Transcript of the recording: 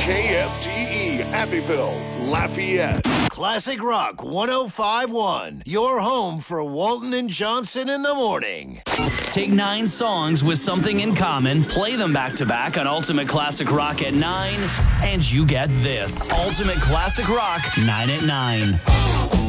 KFTE, Abbeville, Lafayette. Classic Rock 105.1, your home for Walton and Johnson in the morning. Take 9 songs with something in common, play them back to back on Ultimate Classic Rock at 9, and you get this. Ultimate Classic Rock 9 at 9.